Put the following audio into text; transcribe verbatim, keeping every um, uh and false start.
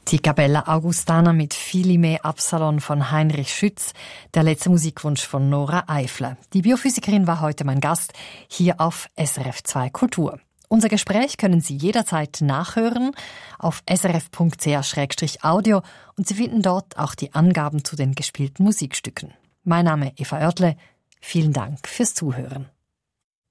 Die Capella Augustana mit Philime Absalon von Heinrich Schütz, der letzte Musikwunsch von Nora Eifler. Die Biophysikerin war heute mein Gast hier auf S R F zwei Kultur. Unser Gespräch können Sie jederzeit nachhören auf s r f punkt c h slash audio und Sie finden dort auch die Angaben zu den gespielten Musikstücken. Mein Name ist Eva Oertle. Vielen Dank fürs Zuhören.